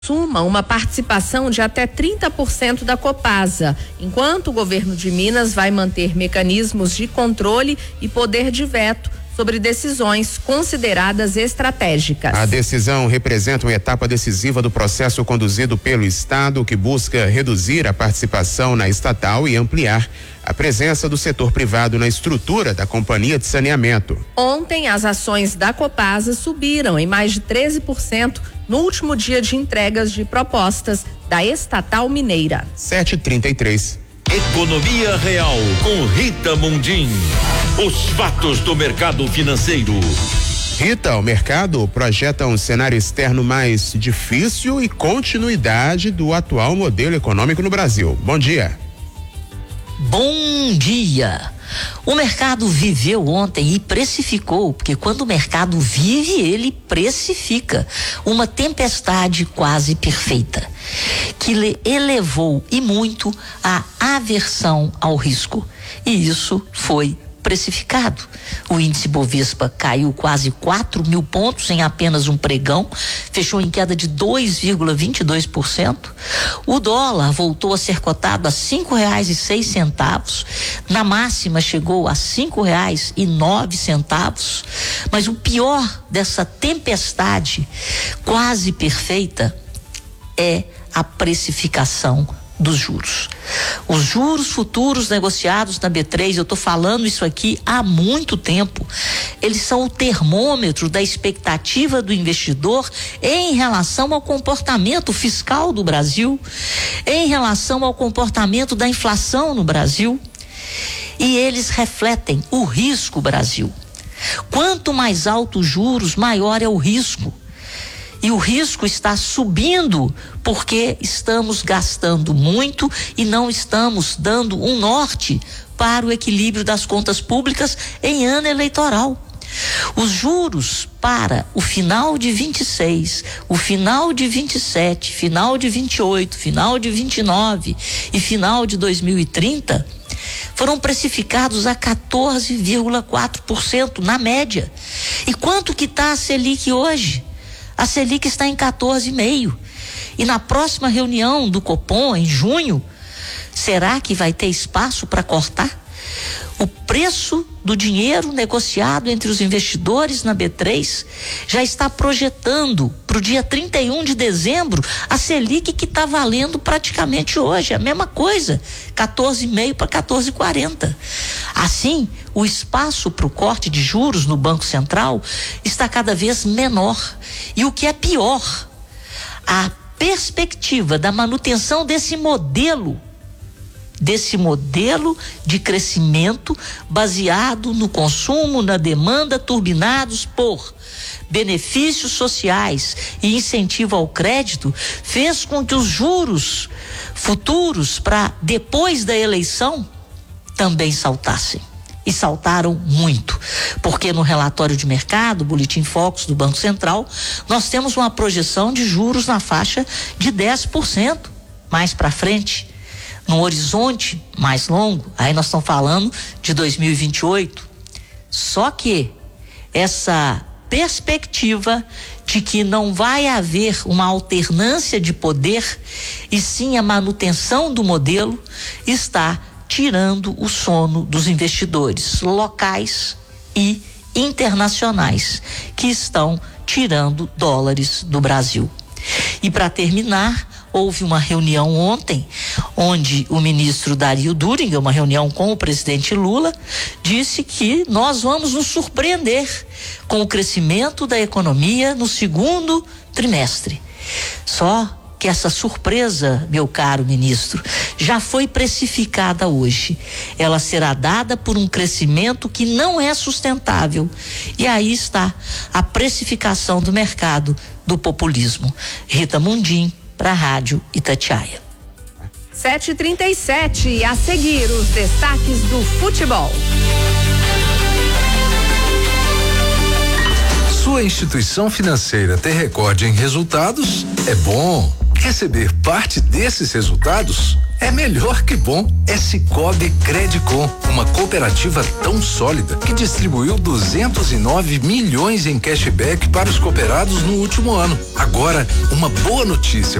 assuma uma participação de até 30% da Copasa, enquanto o governo de Minas vai manter mecanismos de controle e poder de veto sobre decisões consideradas estratégicas. A decisão representa uma etapa decisiva do processo conduzido pelo Estado, que busca reduzir a participação na estatal e ampliar a presença do setor privado na estrutura da companhia de saneamento. Ontem, as ações da Copasa subiram em mais de 13% no último dia de entregas de propostas da estatal mineira. 7h33. Economia Real com Rita Mundim. Os fatos do mercado financeiro. Rita, o mercado projeta um cenário externo mais difícil e continuidade do atual modelo econômico no Brasil. Bom dia. Bom dia. O mercado viveu ontem e precificou, porque quando o mercado vive, ele precifica uma tempestade quase perfeita, que elevou e muito a aversão ao risco. E isso foi precificado. O índice Bovespa caiu quase 4.000 pontos em apenas um pregão, fechou em queda de 2,22%. O dólar voltou a ser cotado a R$5,06, na máxima chegou a R$5,09. Mas o pior dessa tempestade quase perfeita é a precificação dos juros. Os juros futuros negociados na B3, eu estou falando isso aqui há muito tempo, eles são o termômetro da expectativa do investidor em relação ao comportamento fiscal do Brasil, em relação ao comportamento da inflação no Brasil, e eles refletem o risco Brasil. Quanto mais altos os juros, maior é o risco. E o risco está subindo porque estamos gastando muito e não estamos dando um norte para o equilíbrio das contas públicas em ano eleitoral. Os juros para o final de 26, o final de 27, final de 28, final de 29 e final de 2030 foram precificados a 14,4% na média. E quanto que está a Selic hoje? A Selic está em 14,5%. E na próxima reunião do Copom, em junho, será que vai ter espaço para cortar? O preço do dinheiro negociado entre os investidores na B3 já está projetando para o dia 31 de dezembro a Selic que está valendo praticamente hoje, a mesma coisa, 14,5 para 14,40. Assim, o espaço para o corte de juros no Banco Central está cada vez menor. E o que é pior, a perspectiva da manutenção desse modelo de crescimento baseado no consumo, na demanda, turbinados por benefícios sociais e incentivo ao crédito, fez com que os juros futuros para depois da eleição também saltassem. E saltaram muito, porque no relatório de mercado, Boletim Focus do Banco Central, nós temos uma projeção de juros na faixa de 10% mais para frente. Num horizonte mais longo, aí nós estamos falando de 2028. Só que essa perspectiva de que não vai haver uma alternância de poder e sim a manutenção do modelo está tirando o sono dos investidores locais e internacionais que estão tirando dólares do Brasil. E para terminar, houve uma reunião ontem, onde o ministro Dario Duringer, uma reunião com o presidente Lula, disse que nós vamos nos surpreender com o crescimento da economia no segundo trimestre. Só que essa surpresa, meu caro ministro, já foi precificada hoje. Ela será dada por um crescimento que não é sustentável. E aí está a precificação do mercado do populismo. Rita Mundim, para a Rádio Itatiaia. 7h37, a seguir os destaques do futebol. Sua instituição financeira ter recorde em resultados é bom. Receber parte desses resultados É melhor que bom. É Cicobi Credicom, uma cooperativa tão sólida que distribuiu 209 milhões em cashback para os cooperados no último ano. Agora, uma boa notícia